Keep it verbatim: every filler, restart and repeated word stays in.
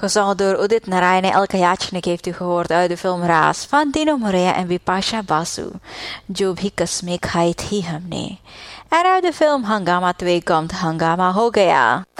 Gezongen door Udit Narayan Elkayachnik heeft u gehoord uit de film Raas van Dino Morea en Bipasha Basu. Jo bhi kasme khai thi humne. En uit de film Hangama twee komt Hangama ho gaya.